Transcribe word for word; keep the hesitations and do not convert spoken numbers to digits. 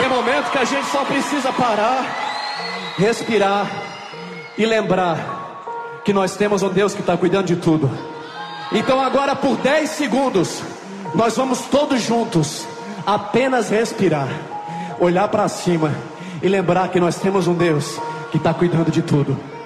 momento que a gente só precisa parar, respirar e lembrar que nós temos um Deus que está cuidando de tudo. Então agora por dez segundos nós vamos todos juntos apenas respirar, olhar para cima e lembrar que nós temos um Deus que está cuidando de tudo.